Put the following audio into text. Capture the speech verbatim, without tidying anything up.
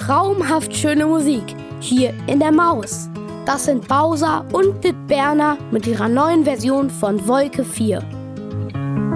traumhaft schöne Musik hier in der Maus. Das sind Bowser und Bitberner mit ihrer neuen Version von Wolke vier.